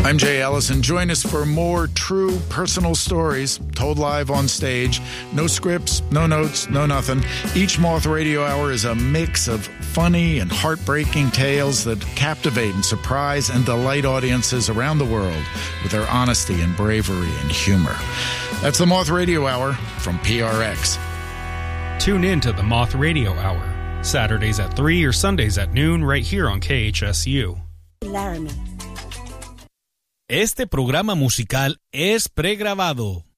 I'm Jay Ellison. Join us for more true personal stories told live on stage. No scripts, no notes, no nothing. Each Moth Radio Hour is a mix of funny and heartbreaking tales that captivate and surprise and delight audiences around the world with their honesty and bravery and humor. That's the Moth Radio Hour from PRX. Tune in to the Moth Radio Hour, Saturdays at 3 or Sundays at noon right here on KHSU. Laramie. Este programa musical es pregrabado.